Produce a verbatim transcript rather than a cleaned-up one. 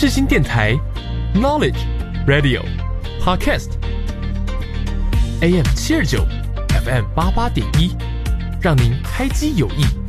世新电台 Knowledge Radio Podcast A M 七二九 F M 八八点一，让您开机有益，